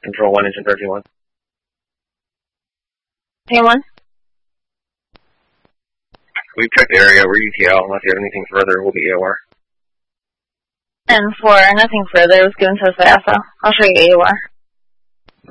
Control 1, engine 31. Hey, 1. We've checked the area. We're UTL. Unless you have anything further, we'll be AOR. And 4, nothing further. Let's go into the Alpha. I'll show you AOR.